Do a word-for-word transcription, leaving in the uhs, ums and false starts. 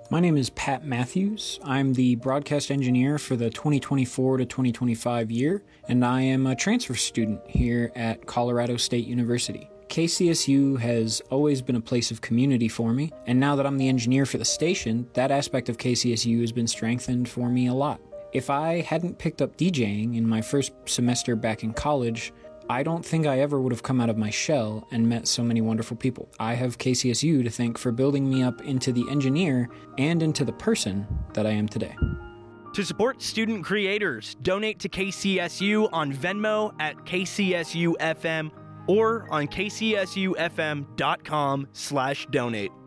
My name is Pat Matthews. I'm the broadcast engineer for the twenty twenty-four to twenty twenty-five year, and I am a transfer student here at Colorado State University. K C S U has always been a place of community for me, and now that I'm the engineer for the station, that aspect of K C S U has been strengthened for me a lot. If I hadn't picked up DJing in my first semester back in college, I don't think I ever would have come out of my shell and met so many wonderful people. I have K C S U to thank for building me up into the engineer and into the person that I am today. To support student creators, donate to K C S U on Venmo at K C S U F M or on K C S U F M dot com slash donate.